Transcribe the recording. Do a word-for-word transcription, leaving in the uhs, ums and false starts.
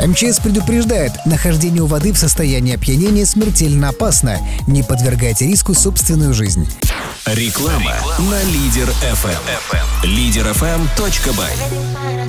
эм че эс предупреждает, нахождение у воды в состоянии опьянения смертельно опасно. Не подвергайте риску собственную жизнь. Реклама на Лидер эф эм. лидер эф эм точка бай.